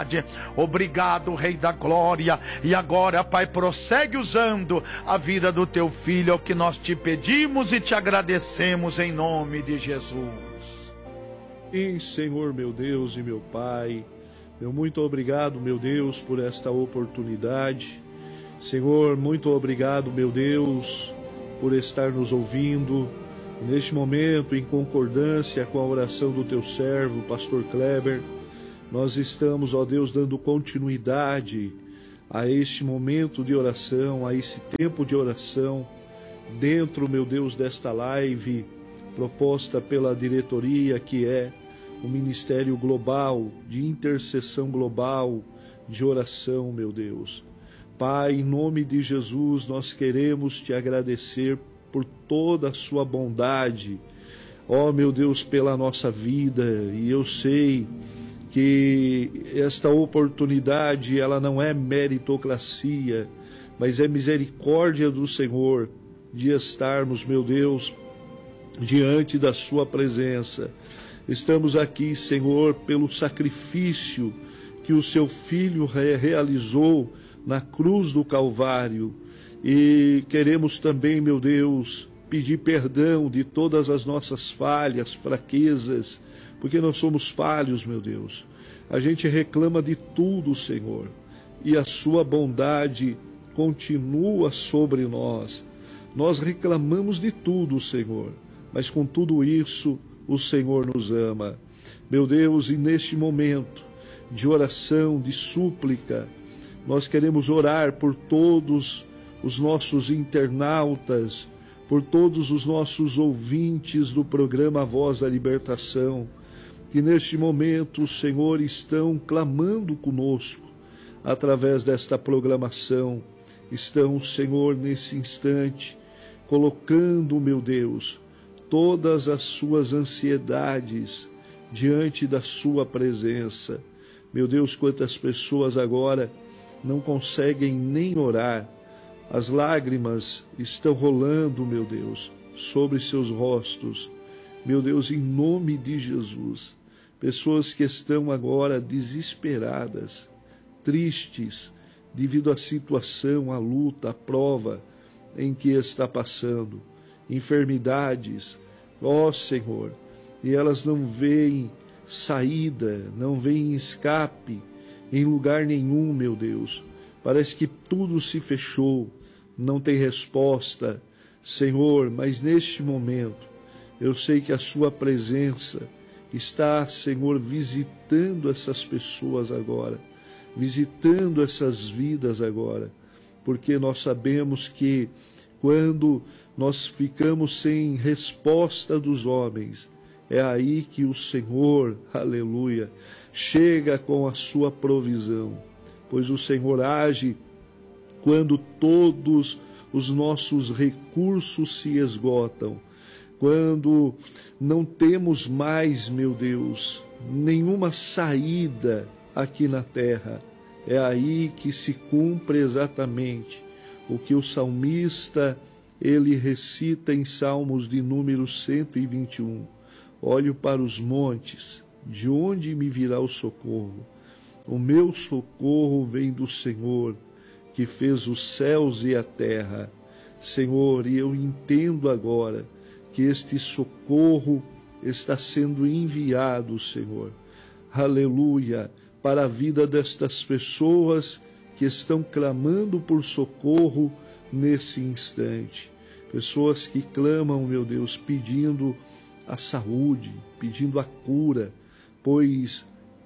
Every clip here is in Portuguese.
Obrigado, Rei da Glória. E agora, Pai, prossegue usando a vida do teu filho, é o que nós te pedimos e te agradecemos em nome de Jesus. Sim, Senhor, meu Deus e meu Pai, meu muito obrigado, meu Deus, por esta oportunidade. Senhor, muito obrigado, meu Deus, por estar nos ouvindo neste momento, em concordância com a oração do teu servo, pastor Kleber. Nós estamos, ó Deus, dando continuidade a este momento de oração, a esse tempo de oração, dentro, meu Deus, desta live proposta pela diretoria, que é o Ministério Global, de Intercessão Global, de oração, meu Deus. Pai, em nome de Jesus, nós queremos te agradecer por toda a sua bondade, ó meu Deus, pela nossa vida, e eu sei que esta oportunidade, ela não é meritocracia, mas é misericórdia do Senhor, de estarmos, meu Deus, diante da sua presença. Estamos aqui, Senhor, pelo sacrifício que o seu Filho realizou na cruz do Calvário, e queremos também, meu Deus, pedir perdão de todas as nossas falhas, fraquezas, porque nós somos falhos, meu Deus. A gente reclama de tudo, Senhor, e a sua bondade continua sobre nós. Nós reclamamos de tudo, Senhor, mas com tudo isso, o Senhor nos ama. Meu Deus, e neste momento de oração, de súplica, nós queremos orar por todos os nossos internautas, por todos os nossos ouvintes do programa Voz da Libertação, que neste momento, Senhor, estão clamando conosco através desta programação. Estão, Senhor, nesse instante, colocando, meu Deus, todas as suas ansiedades diante da sua presença. Meu Deus, quantas pessoas agora não conseguem nem orar. As lágrimas estão rolando, meu Deus, sobre seus rostos. Meu Deus, em nome de Jesus, pessoas que estão agora desesperadas, tristes, devido à situação, à luta, à prova em que está passando, enfermidades, ó Senhor, e elas não veem saída, não veem escape em lugar nenhum, meu Deus. Parece que tudo se fechou, não tem resposta, Senhor, mas neste momento, eu sei que a sua presença está, Senhor, visitando essas pessoas agora, visitando essas vidas agora, porque nós sabemos que quando nós ficamos sem resposta dos homens, é aí que o Senhor, aleluia, chega com a sua provisão, pois o Senhor age quando todos os nossos recursos se esgotam, quando não temos mais, meu Deus, nenhuma saída aqui na terra. É aí que se cumpre exatamente o que o salmista, ele recita em Salmos de número 121. Olho para os montes, de onde me virá o socorro? O meu socorro vem do Senhor, que fez os céus e a terra. Senhor, e eu entendo agora que este socorro está sendo enviado, Senhor, aleluia, para a vida destas pessoas que estão clamando por socorro nesse instante. Pessoas que clamam, meu Deus, pedindo a saúde, pedindo a cura, pois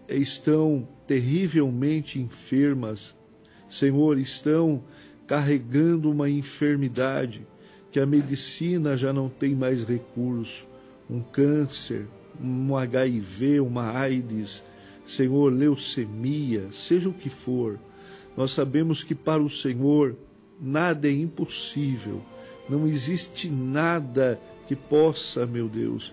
estão terrivelmente enfermas. Senhor, estão carregando uma enfermidade que a medicina já não tem mais recurso, um câncer, um HIV, uma AIDS, Senhor, leucemia, seja o que for. Nós sabemos que para o Senhor nada é impossível, não existe nada que possa, meu Deus,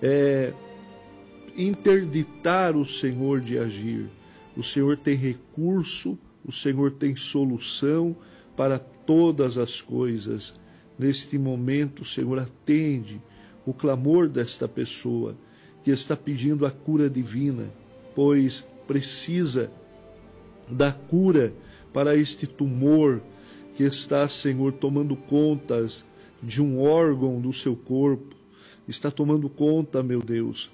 interditar o Senhor de agir. O Senhor tem recurso, o Senhor tem solução para todas as coisas. Neste momento, Senhor, atende o clamor desta pessoa que está pedindo a cura divina, pois precisa da cura para este tumor que está, Senhor, tomando contas de um órgão do seu corpo, está tomando conta, meu Deus,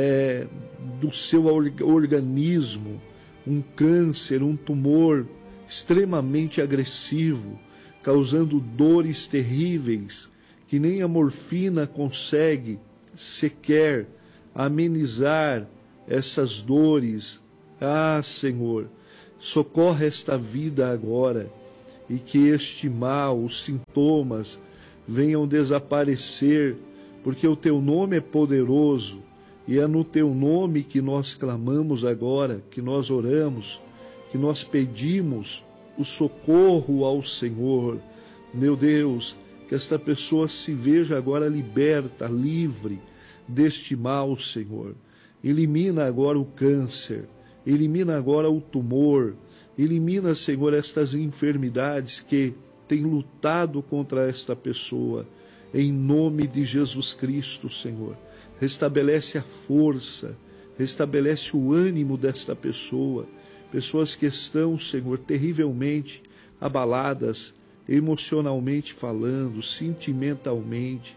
do seu organismo, um câncer, um tumor extremamente agressivo, causando dores terríveis, que nem a morfina consegue sequer amenizar essas dores. Ah, Senhor, socorre esta vida agora, e que este mal, os sintomas, venham desaparecer, porque o Teu nome é poderoso, e é no Teu nome que nós clamamos agora, que nós oramos, que nós pedimos o socorro ao Senhor. Meu Deus, que esta pessoa se veja agora liberta, livre deste mal, Senhor. Elimina agora o câncer, elimina agora o tumor, elimina, Senhor, estas enfermidades que têm lutado contra esta pessoa. Em nome de Jesus Cristo, Senhor. Restabelece a força, restabelece o ânimo desta pessoa. Pessoas que estão, Senhor, terrivelmente abaladas, emocionalmente falando, sentimentalmente,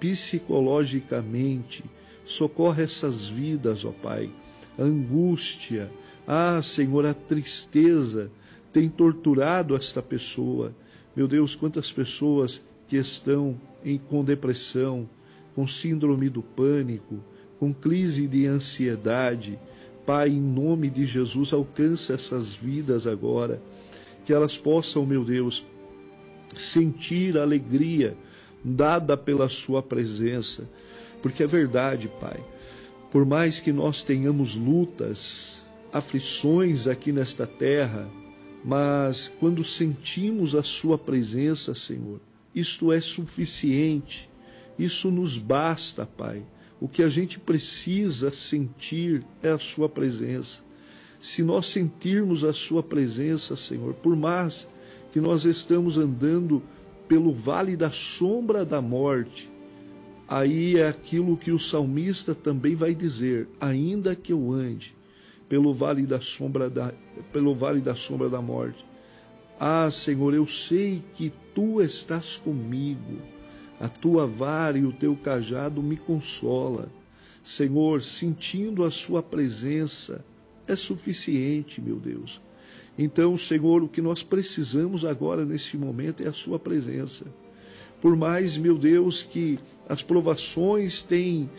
psicologicamente. Socorre essas vidas, ó Pai. A angústia, Senhor, a tristeza tem torturado esta pessoa. Meu Deus, quantas pessoas que estão com depressão, com síndrome do pânico, com crise de ansiedade. Pai, em nome de Jesus, alcança essas vidas agora, que elas possam, meu Deus, sentir a alegria dada pela sua presença, porque é verdade, Pai, por mais que nós tenhamos lutas, aflições aqui nesta terra, mas quando sentimos a sua presença, Senhor, isto é suficiente, isso nos basta, Pai. O que a gente precisa sentir é a sua presença. Se nós sentirmos a sua presença, Senhor, por mais que nós estamos andando pelo vale da sombra da morte, aí é aquilo que o salmista também vai dizer: ainda que eu ande pelo vale da sombra da morte, Senhor, eu sei que Tu estás comigo, a Tua vara e o Teu cajado me consola. Senhor, sentindo a Sua presença é suficiente, meu Deus. Então, Senhor, o que nós precisamos agora nesse momento é a Sua presença. Por mais, meu Deus, que as provações tenham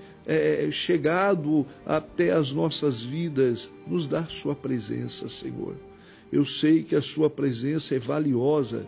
chegado até as nossas vidas, nos dá Sua presença, Senhor. Eu sei que a Sua presença é valiosa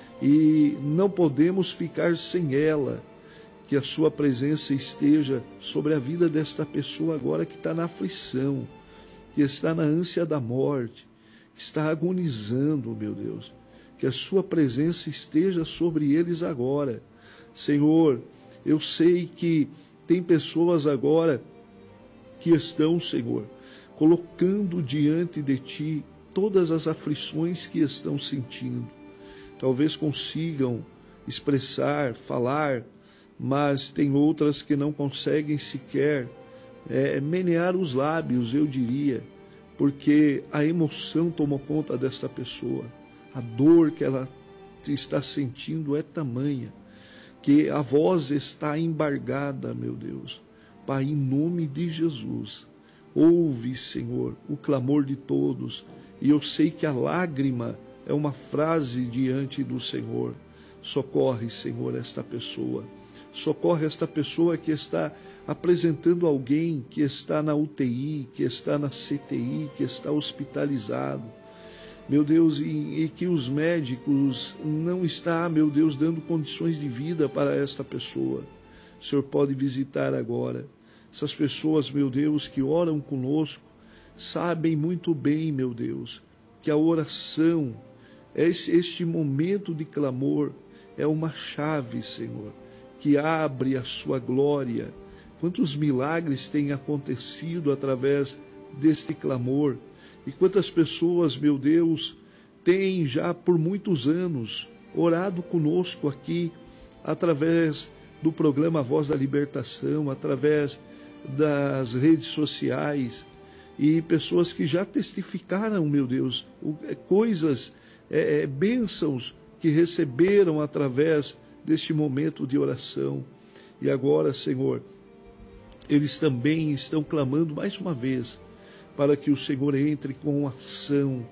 e não podemos ficar sem ela. Que a Sua presença esteja sobre a vida desta pessoa agora que está na aflição, que está na ânsia da morte, que está agonizando, meu Deus. Que a Sua presença esteja sobre eles agora. Senhor, eu sei que tem pessoas agora que estão, Senhor, colocando diante de Ti todas as aflições que estão sentindo. Talvez consigam expressar, falar, mas tem outras que não conseguem sequer menear os lábios, eu diria, porque a emoção tomou conta desta pessoa. A dor que ela está sentindo é tamanha, que a voz está embargada, meu Deus. Pai, em nome de Jesus, ouve, Senhor, o clamor de todos, e eu sei que a lágrima é uma frase diante do Senhor. Socorre, Senhor, esta pessoa. Socorre esta pessoa que está apresentando alguém que está na UTI, que está na CTI, que está hospitalizado. Meu Deus, e que os médicos não estão, meu Deus, dando condições de vida para esta pessoa. O Senhor pode visitar agora. Essas pessoas, meu Deus, que oram conosco, sabem muito bem, meu Deus, que a oração, este momento de clamor, é uma chave, Senhor, que abre a Sua glória. Quantos milagres têm acontecido através deste clamor? E quantas pessoas, meu Deus, têm já por muitos anos orado conosco aqui, através do programa Voz da Libertação, através das redes sociais, e pessoas que já testificaram, meu Deus, coisas, bênçãos que receberam através deste momento de oração. E agora, Senhor, eles também estão clamando mais uma vez para que o Senhor entre com ação,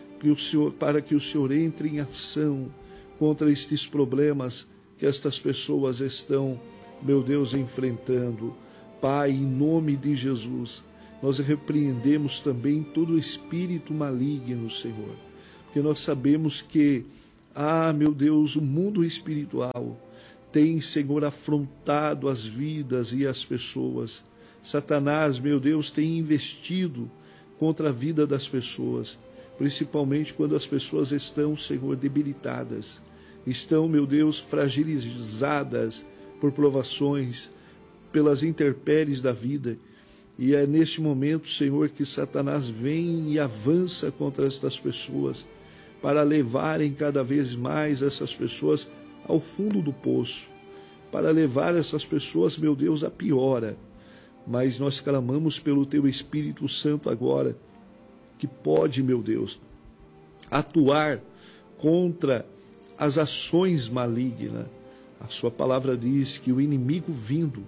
para que o Senhor entre em ação contra estes problemas que estas pessoas estão, meu Deus, enfrentando. Pai, em nome de Jesus, nós repreendemos também todo espírito maligno, Senhor, porque nós sabemos que, meu Deus, o mundo espiritual tem, Senhor, afrontado as vidas e as pessoas. Satanás, meu Deus, tem investido contra a vida das pessoas, principalmente quando as pessoas estão, Senhor, debilitadas, estão, meu Deus, fragilizadas por provações, pelas intempéries da vida. E é neste momento, Senhor, que Satanás vem e avança contra estas pessoas, para levarem cada vez mais essas pessoas ao fundo do poço, para levar essas pessoas, meu Deus, à piora. Mas nós clamamos pelo Teu Espírito Santo agora, que pode, meu Deus, atuar contra as ações malignas. A Sua palavra diz que o inimigo vindo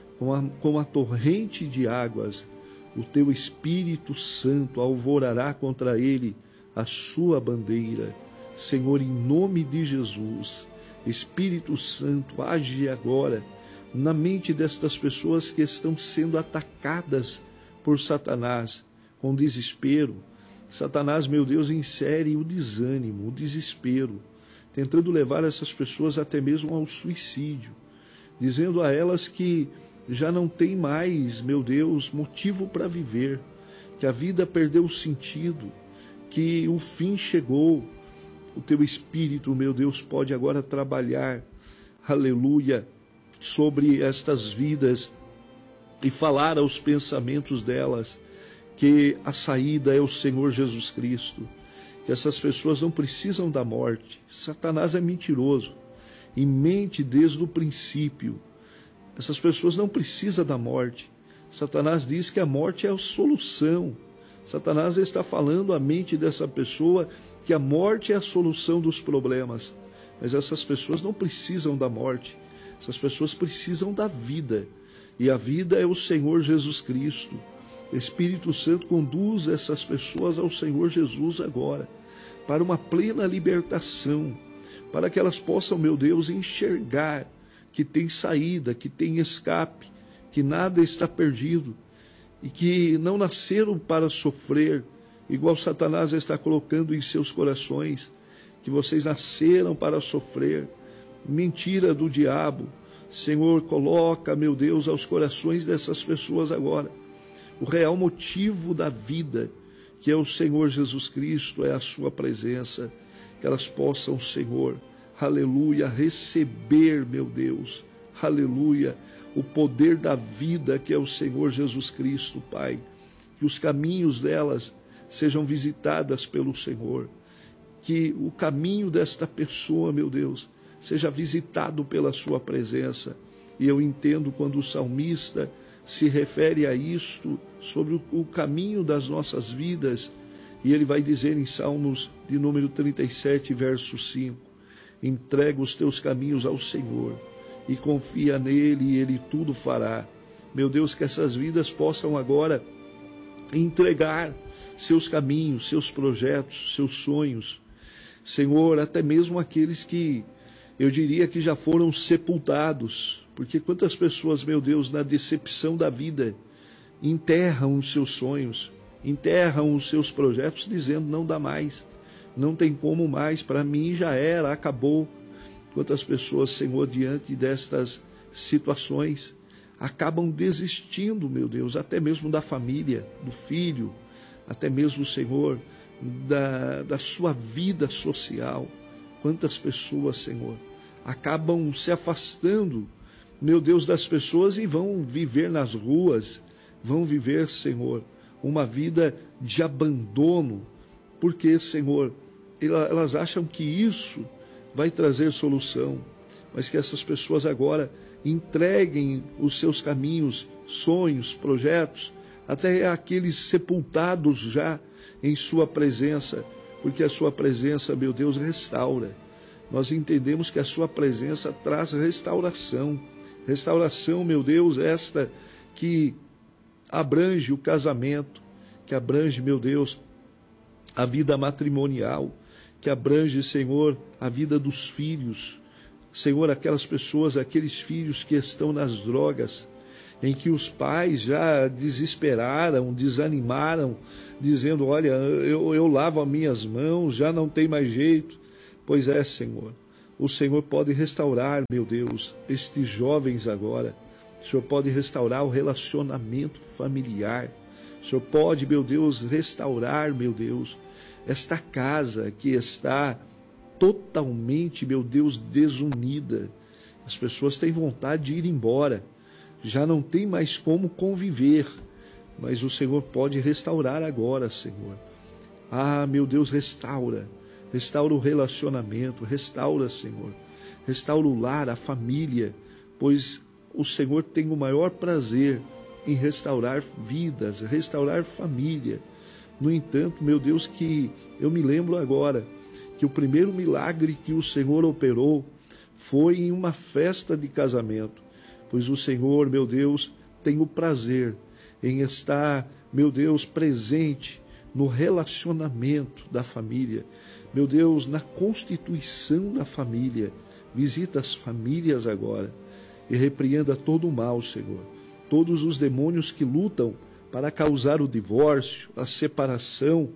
com a torrente de águas, o Teu Espírito Santo alvorará contra ele a sua bandeira. Senhor, em nome de Jesus, Espírito Santo, age agora na mente destas pessoas que estão sendo atacadas por Satanás com desespero. Satanás, meu Deus, insere o desânimo, o desespero, tentando levar essas pessoas até mesmo ao suicídio, dizendo a elas que já não tem mais, meu Deus, motivo para viver, que a vida perdeu o sentido, que o fim chegou. O Teu Espírito, meu Deus, pode agora trabalhar, aleluia, sobre estas vidas e falar aos pensamentos delas que a saída é o Senhor Jesus Cristo, que essas pessoas não precisam da morte. Satanás é mentiroso e mente desde o princípio. Essas pessoas não precisam da morte. Satanás diz que a morte é a solução. Satanás está falando à mente dessa pessoa que a morte é a solução dos problemas. Mas essas pessoas não precisam da morte. Essas pessoas precisam da vida. E a vida é o Senhor Jesus Cristo. O Espírito Santo conduz essas pessoas ao Senhor Jesus agora, para uma plena libertação, para que elas possam, meu Deus, enxergar que tem saída, que tem escape, que nada está perdido e que não nasceram para sofrer, igual Satanás está colocando em seus corações, que vocês nasceram para sofrer. Mentira do diabo. Senhor, coloca, meu Deus, aos corações dessas pessoas agora o real motivo da vida, que é o Senhor Jesus Cristo, é a sua presença, que elas possam, Senhor, aleluia, receber, meu Deus, aleluia, o poder da vida, que é o Senhor Jesus Cristo, Pai, que os caminhos delas sejam visitadas pelo Senhor, que o caminho desta pessoa, meu Deus, seja visitado pela sua presença. E eu entendo quando o salmista se refere a isto, sobre o caminho das nossas vidas, e ele vai dizer em Salmos de número 37, verso 5, entrega os teus caminhos ao Senhor, e confia nele, e ele tudo fará. Meu Deus, que essas vidas possam agora entregar seus caminhos, seus projetos, seus sonhos. Senhor, até mesmo aqueles que eu diria que já foram sepultados, porque quantas pessoas, meu Deus, na decepção da vida, enterram os seus sonhos, enterram os seus projetos, dizendo, não dá mais, não tem como mais, para mim já era, acabou. Quantas pessoas, Senhor, diante destas situações, acabam desistindo, meu Deus, até mesmo da família, do filho, até mesmo, Senhor, da sua vida social. Quantas pessoas, Senhor, acabam se afastando, meu Deus, das pessoas e vão viver nas ruas, vão viver, Senhor, uma vida de abandono, porque, Senhor, elas acham que isso vai trazer solução, mas que essas pessoas agora entreguem os seus caminhos, sonhos, projetos até aqueles sepultados já em sua presença, porque a sua presença, meu Deus, restaura. Nós entendemos que a sua presença traz restauração. Restauração, meu Deus, esta que abrange o casamento, que abrange, meu Deus, a vida matrimonial, que abrange, Senhor, a vida dos filhos. Senhor, aquelas pessoas, aqueles filhos que estão nas drogas, em que os pais já desesperaram, desanimaram, dizendo, olha, eu lavo as minhas mãos, já não tem mais jeito. Pois é, Senhor, o Senhor pode restaurar, meu Deus, estes jovens agora. O Senhor pode restaurar o relacionamento familiar. O Senhor pode, meu Deus, restaurar, meu Deus, esta casa que está totalmente, meu Deus, desunida. As pessoas têm vontade de ir embora, já não tem mais como conviver, mas o Senhor pode restaurar agora, Senhor. Ah, meu Deus, restaura o relacionamento, restaura, Senhor, restaura o lar, a família, pois o Senhor tem o maior prazer em restaurar vidas, restaurar família. No entanto, meu Deus, que eu me lembro agora que o primeiro milagre que o Senhor operou foi em uma festa de casamento, pois o Senhor, meu Deus, tem o prazer em estar, meu Deus, presente no relacionamento da família, meu Deus, na constituição da família. Visita as famílias agora e repreenda todo o mal, Senhor, todos os demônios que lutam para causar o divórcio, a separação,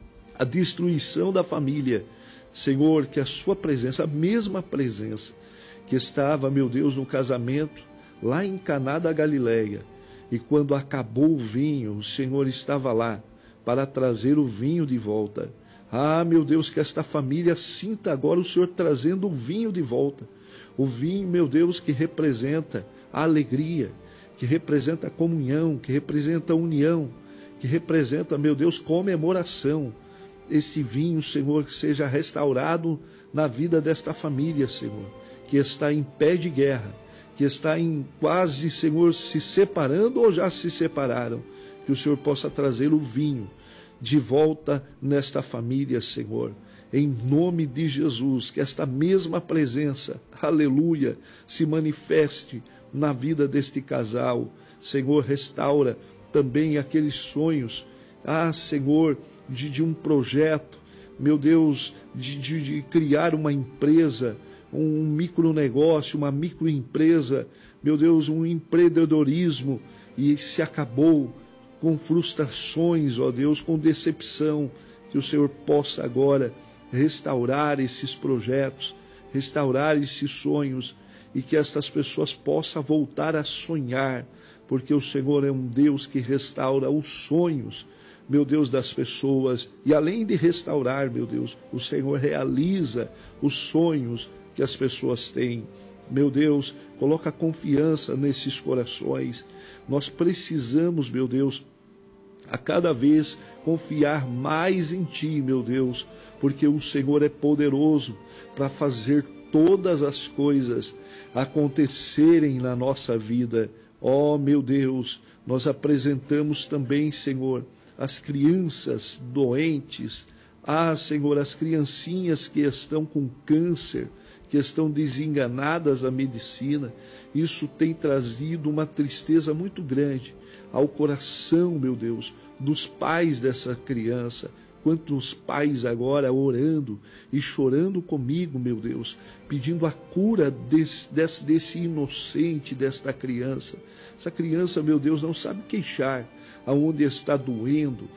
a destruição da família. Senhor, que a sua presença, a mesma presença que estava, meu Deus, no casamento lá em Caná da Galileia, e quando acabou o vinho, o Senhor estava lá para trazer o vinho de volta. Ah, meu Deus, que esta família sinta agora o Senhor trazendo o vinho de volta. O vinho, meu Deus, que representa a alegria, que representa a comunhão, que representa a união, que representa, meu Deus, comemoração. Este vinho, Senhor, que seja restaurado na vida desta família, Senhor, que está em pé de guerra, que está em quase, Senhor, se separando ou já se separaram, que o Senhor possa trazer o vinho de volta nesta família, Senhor, em nome de Jesus, que esta mesma presença, aleluia, se manifeste na vida deste casal. Senhor, restaura também aqueles sonhos, Senhor, de um projeto, meu Deus, de criar uma empresa, um micronegócio, uma microempresa, meu Deus, um empreendedorismo, e se acabou com frustrações, ó Deus, com decepção, que o Senhor possa agora restaurar esses projetos, restaurar esses sonhos, e que estas pessoas possam voltar a sonhar, porque o Senhor é um Deus que restaura os sonhos, meu Deus, das pessoas, e além de restaurar, meu Deus, o Senhor realiza os sonhos que as pessoas têm. Meu Deus, coloca confiança nesses corações. Nós precisamos, meu Deus, a cada vez confiar mais em Ti, meu Deus, porque o Senhor é poderoso para fazer todas as coisas acontecerem na nossa vida. Ó, meu Deus, nós apresentamos também, Senhor, as crianças doentes, Senhor, as criancinhas que estão com câncer, que estão desenganadas da medicina. Isso tem trazido uma tristeza muito grande ao coração, meu Deus, dos pais dessa criança. Quantos pais agora orando e chorando comigo, meu Deus, pedindo a cura desse inocente, desta criança. Essa criança, meu Deus, não sabe queixar aonde está doendo,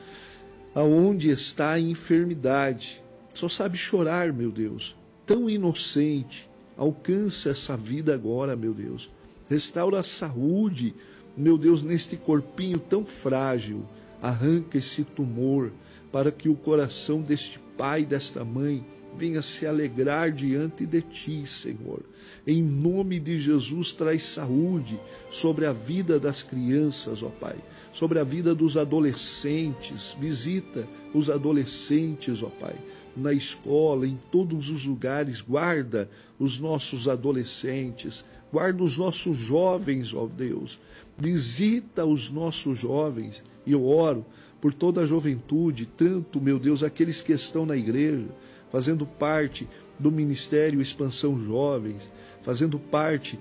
aonde está a enfermidade. Só sabe chorar, meu Deus. Tão inocente, alcança essa vida agora, meu Deus. Restaura a saúde, meu Deus, neste corpinho tão frágil. Arranca esse tumor, para que o coração deste pai, desta mãe, venha se alegrar diante de Ti, Senhor. Em nome de Jesus, traz saúde sobre a vida das crianças, ó Pai, sobre a vida dos adolescentes. Visita os adolescentes, ó Pai, na escola, em todos os lugares. Guarda os nossos adolescentes, guarda os nossos jovens, ó Deus. Visita os nossos jovens E eu oro por toda a juventude, tanto, meu Deus, aqueles que estão na igreja, fazendo parte do Ministério Expansão Jovens, fazendo parte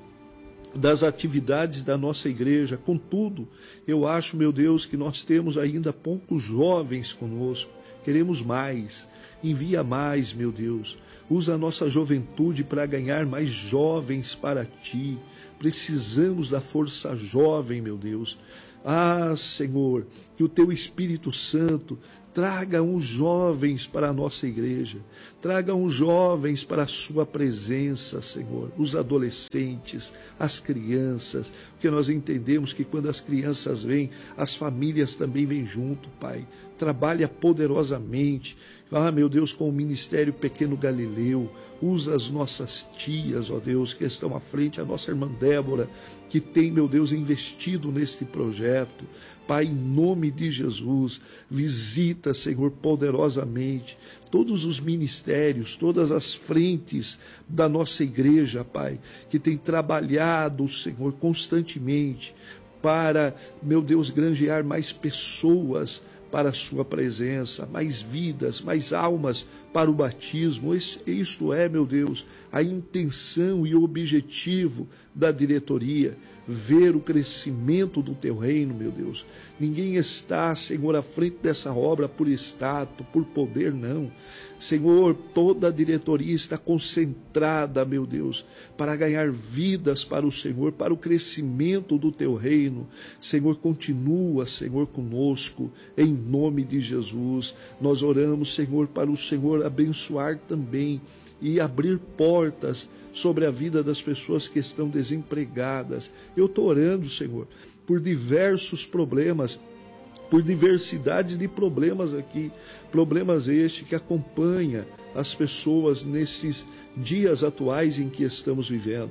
das atividades da nossa igreja. Contudo, eu acho, meu Deus, que nós temos ainda poucos jovens conosco. Queremos mais. Envia mais, meu Deus. Usa a nossa juventude para ganhar mais jovens para ti. Precisamos da força jovem, meu Deus. Ah, Senhor, que o teu Espírito Santo traga uns jovens para a nossa igreja, traga uns jovens para a sua presença, Senhor, os adolescentes, as crianças, porque nós entendemos que quando as crianças vêm, as famílias também vêm junto, Pai. Trabalha poderosamente, meu Deus, com o Ministério Pequeno Galileu, usa as nossas tias, ó Deus, que estão à frente, a nossa irmã Débora, que tem, meu Deus, investido neste projeto. Pai, em nome de Jesus, visita, Senhor, poderosamente todos os ministérios, todas as frentes da nossa igreja, Pai, que tem trabalhado, Senhor, constantemente para, meu Deus, granjear mais pessoas para a sua presença, mais vidas, mais almas para o batismo. Isto é, meu Deus, a intenção e o objetivo da diretoria, ver o crescimento do teu reino, meu Deus. Ninguém está, Senhor, à frente dessa obra por status, por poder, não. Senhor, toda a diretoria está concentrada, meu Deus, para ganhar vidas para o Senhor, para o crescimento do teu reino. Senhor, continua, Senhor, conosco, em nome de Jesus. Nós oramos, Senhor, para o Senhor abençoar também e abrir portas sobre a vida das pessoas que estão desempregadas. Eu estou orando, Senhor, por diversos problemas, por diversidades de problemas aqui, problemas este que acompanha as pessoas nesses dias atuais em que estamos vivendo.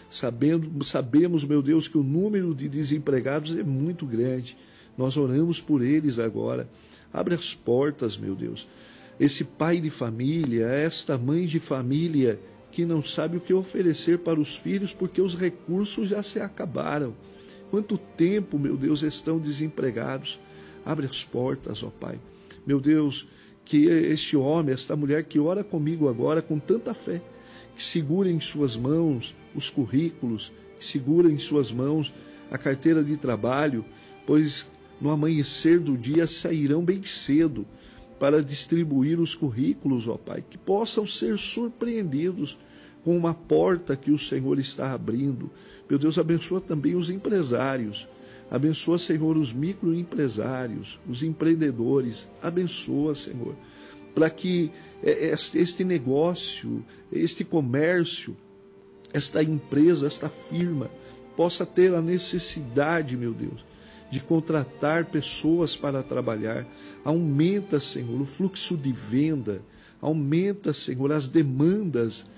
Sabemos, meu Deus, que o número de desempregados é muito grande. Nós oramos por eles agora. Abre as portas, meu Deus. Esse pai de família, esta mãe de família que não sabe o que oferecer para os filhos porque os recursos já se acabaram. Quanto tempo, meu Deus, estão desempregados? Abre as portas, ó Pai. Meu Deus, que este homem, esta mulher que ora comigo agora com tanta fé, que segura em suas mãos os currículos, que segura em suas mãos a carteira de trabalho, pois no amanhecer do dia sairão bem cedo para distribuir os currículos, ó Pai, que possam ser surpreendidos com uma porta que o Senhor está abrindo. Meu Deus, abençoa também os empresários, abençoa, Senhor, os microempresários, os empreendedores, abençoa, Senhor, para que este negócio, este comércio, esta empresa, esta firma, possa ter a necessidade, meu Deus, de contratar pessoas para trabalhar. Aumenta, Senhor, o fluxo de venda, aumenta, Senhor, as demandas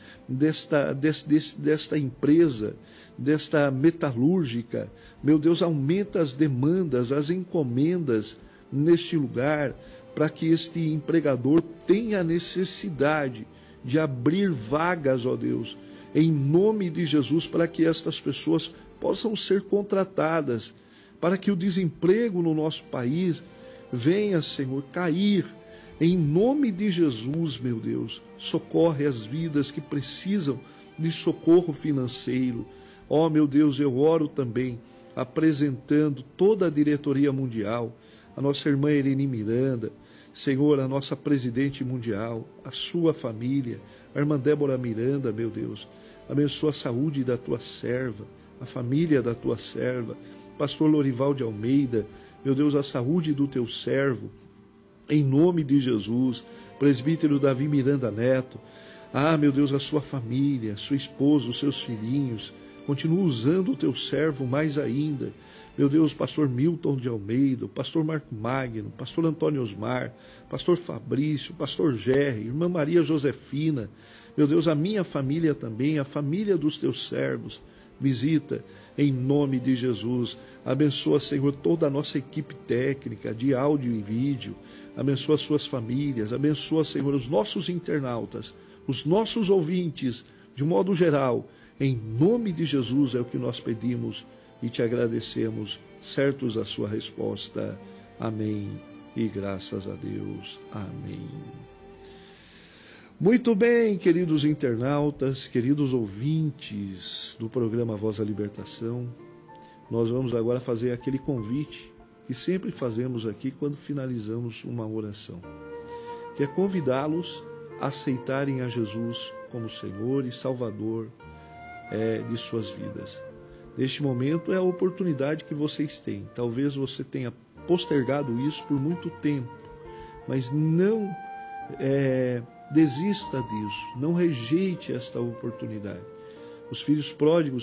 desta empresa, desta metalúrgica. Meu Deus, aumenta as demandas, as encomendas neste lugar, para que este empregador tenha a necessidade de abrir vagas, ó Deus, em nome de Jesus, para que estas pessoas possam ser contratadas, para que o desemprego no nosso país venha, Senhor, cair. Em nome de Jesus, meu Deus, socorre as vidas que precisam de socorro financeiro. Ó, meu Deus, eu oro também, apresentando toda a diretoria mundial, a nossa irmã Irene Miranda, Senhor, a nossa presidente mundial, a sua família, a irmã Débora Miranda, meu Deus. Abençoa a saúde da tua serva, a família da tua serva, pastor Lorival de Almeida, meu Deus, a saúde do teu servo, em nome de Jesus, presbítero Davi Miranda Neto, meu Deus, a sua família, sua esposa, os seus filhinhos, continua usando o teu servo mais ainda, meu Deus, pastor Milton de Almeida, o pastor Marco Magno, pastor Antônio Osmar, pastor Fabrício, pastor Gerry, irmã Maria Josefina, meu Deus, a minha família também, a família dos teus servos, visita em nome de Jesus. Abençoa, Senhor, toda a nossa equipe técnica de áudio e vídeo. Abençoa as suas famílias. Abençoa, Senhor, os nossos internautas, os nossos ouvintes, de modo geral. Em nome de Jesus é o que nós pedimos e te agradecemos, certos a sua resposta. Amém. E graças a Deus. Amém. Muito bem, queridos internautas, queridos ouvintes do programa Voz da Libertação, nós vamos agora fazer aquele convite que sempre fazemos aqui quando finalizamos uma oração, que é convidá-los a aceitarem a Jesus como Senhor e Salvador de suas vidas. Neste momento é a oportunidade que vocês têm. Talvez você tenha postergado isso por muito tempo, mas não desista disso, não rejeite esta oportunidade. Os filhos pródigos